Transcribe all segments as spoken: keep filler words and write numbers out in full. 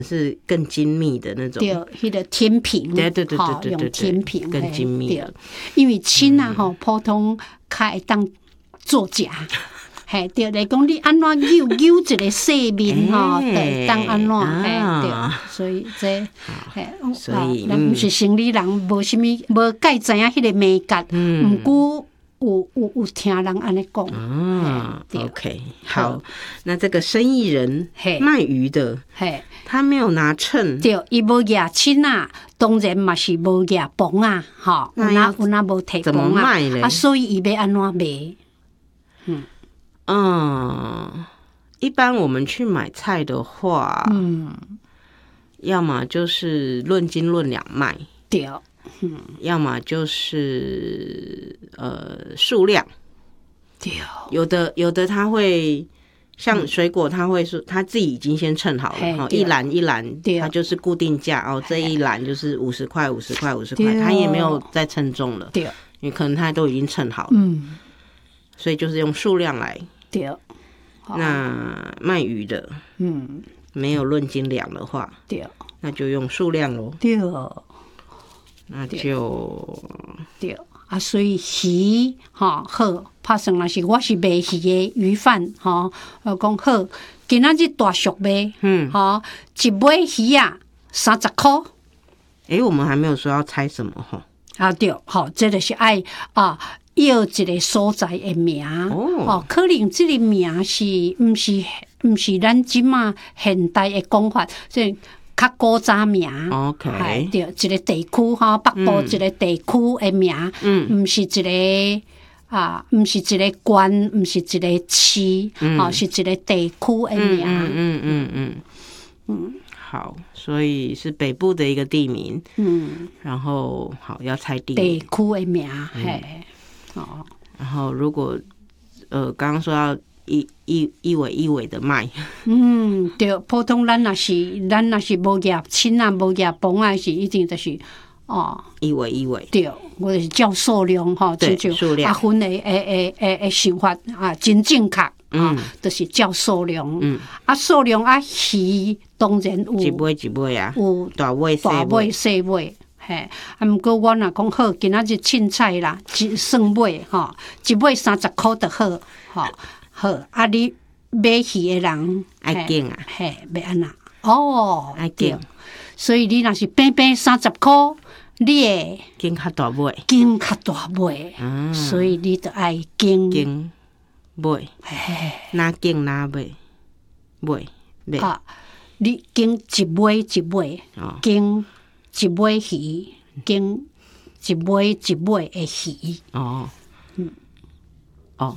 是更精密的那种， 对，迄个天平， 对对对对对对， 用天平更精密的。 因为亲啊，吼、嗯，普通较会当作假，嘿，对，来讲你安怎扭扭一个细面吼，会当安怎，嘿，对，所以这，嘿， 所以咱毋是生理人，无啥物，无介知影迄个美感，毋过。有有有听人安尼讲啊 ，OK， 好，那这个生意人卖鱼的，他没有拿秤， 对，伊无举秤啊，当然嘛是无举磅啊，吼，有哪有哪无提怎么卖咧？ 啊，所以伊要安怎卖？ 嗯嗯，一般我们去买菜的话，嗯，要么就是论斤论两卖， 对。 嗯，要么就是呃数量， 对， 有的有的他会像水果，他会说他自己已经先称好了，一篮一篮，他就是固定价哦，这一篮就是五十块，五十块，五十块，他也没有再称重了， 对， 因为可能他都已经称好了， 嗯， 所以就是用数量来， 对。 那卖鱼的， 嗯， 没有论斤两的话， 对， 那就用数量咯， 对。 那就对啊，所以鱼哈好，拍算若是我是卖鱼的鱼贩哈，我讲好，今仔日大俗卖，嗯，哈，一尾鱼啊三十块。 诶，我们还没有说要猜什么哈。 啊对，好，这就是爱啊，要一个所在的名哦，可能这个名是毋是毋是咱即马现代的讲法，所以。较古早名 ，OK， 对，一个地区哈，北部一个地区的名，嗯，毋是一个啊，毋是一个县，毋是一个市，哦，是一个地区的名， 嗯嗯嗯嗯嗯，好，所以是北部的一个地名，嗯，然后好要猜地地区的名，嘿，哦， 然后如果呃刚刚说要。一一一尾一尾的卖， 嗯，对，普通咱若是咱若是无举秤啊，无举磅啊，是一定就是哦， 一尾一尾， 对，我就是叫数量吼， 对，数量。 阿芬的诶诶诶诶想法啊，真正确，嗯，就是叫数量，嗯，啊数量啊鱼当然有， 一尾一尾啊， 有大尾大尾细尾。嘿，啊，毋过我若讲好，今仔日凊彩啦，一算尾吼，一尾三十箍就好，吼。好，啊！你买鱼的人爱拣啊， 嘿，要安那？哦， 爱拣， 所以你若是平平三十箍，你会拣较大尾， 拣较大尾，嗯，所以你就爱拣拣尾，嘿，哪拣哪买尾尾啊！你拣一尾一尾，拣一尾鱼，拣一尾一尾的鱼， 哦，嗯，哦。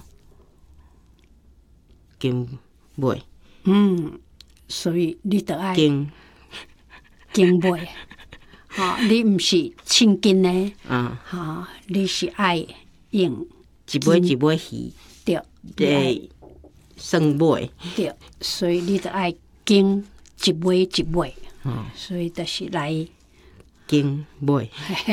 拣尾， 嗯，所以你得爱拣拣尾，哈，你毋是称斤的， 嗯， 哈，你是爱用一尾一尾鱼， 对， 对，算尾， 对，所以你得爱拣一尾一尾，嗯，所以就是来拣尾。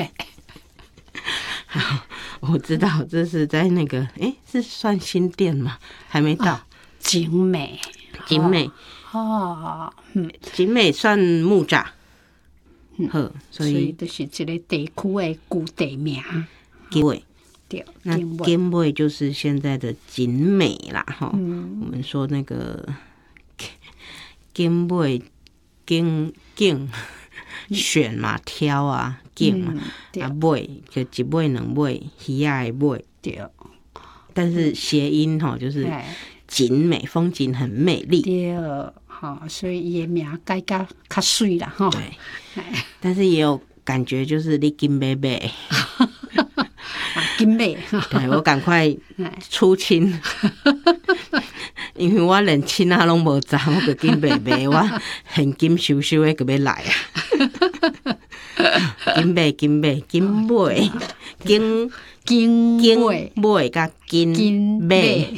好，我知道这是在那个，哎，是算新店吗？还没到。 景美， 景美哦，嗯， 景美算木栅，好， 所以就是一个地区的古地名。 景美， 对， 那景美就是现在的景美啦，哈。嗯，我们说那个景美，景景选嘛，挑啊，景嘛，啊尾就一尾两尾，鱼仔的尾， 对。 但是谐音哈，就是。景美，风景很美丽。 对，好，所以伊的名改较较水啦，哈。 对，但是也有感觉，就是你金买买， 金买。 对，我赶快出清，因为我连亲啊拢无知，我就金买买，我现金收收的，个要来啊。金买金买金买金金金买甲金买。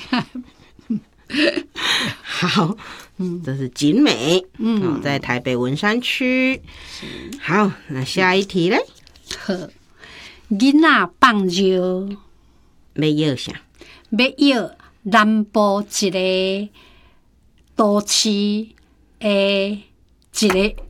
好，这是景美，嗯，在台北文山区。好，那下一题嘞？ 好，囡仔放尿， 要摇啥？ 要摇南部一个都市的一个